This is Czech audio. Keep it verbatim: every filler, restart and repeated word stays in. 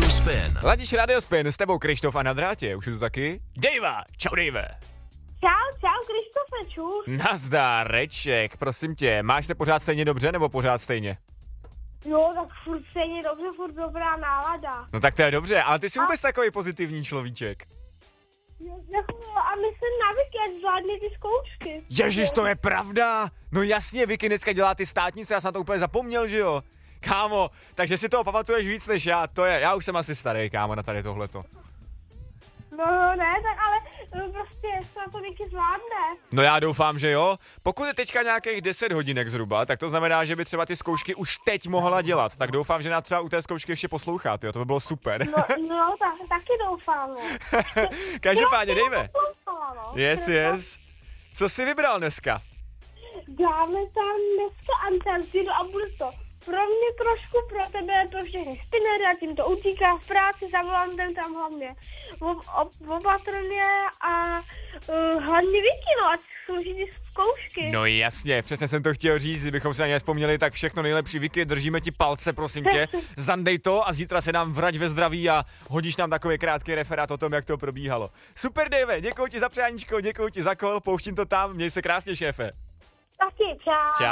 Spin. Ladíš Radio Spin, s tebou Krištof a na drátě, už je tu taky? Dejva, čau Dejve. Čau, čau, Krištofe, čus. Nazdar, Reček, prosím tě, máš se pořád stejně dobře nebo pořád stejně? Jo, tak furt stejně dobře, furt dobrá nálada. No tak to je dobře, ale ty jsi vůbec takový pozitivní človíček. Jo, jako, a myslím na Vicky, ať zvládne ty zkoušky. Ježiš, to je pravda. No jasně, Vicky dneska dělá ty státnice, já jsem na to úplně zapomněl, že jo? Kámo, takže si toho pamatuješ víc než já, to je, já už jsem asi starý, kámo, na tady tohleto. No ne, tak ale no, prostě se na to Vicky zvládne. No já doufám, že jo. Pokud je teďka nějakých deset hodinek zhruba, tak to znamená, že by třeba ty zkoušky už teď mohla dělat. Tak doufám, že nás třeba u té zkoušky ještě poslouchat, jo, to by bylo super. No, no tak, taky doufám, no. Každopádně, dejme. No. Yes, yes. Co jsi vybral dneska? Dáme tam dneska Antarktidu a bude to pro mě trošku, pro tebe je to všechny spinnery a tím to utíká v práci, za volantem tam hlavně opatrně a uh, hlavně Vicky, no, ať složí ty zkoušky. No jasně, přesně jsem to chtěl říct, kdybychom se na ně nespomněli, tak všechno nejlepší, Vicky, držíme ti palce, prosím tě, zandej to a zítra se nám vrať ve zdraví a hodíš nám takový krátký referát o tom, jak to probíhalo. Super, Dave, děkuji ti za přáníčko, děkuji ti za kol, pouštím to tam, měj se krásně, šéfe. Taky, čau. Čau.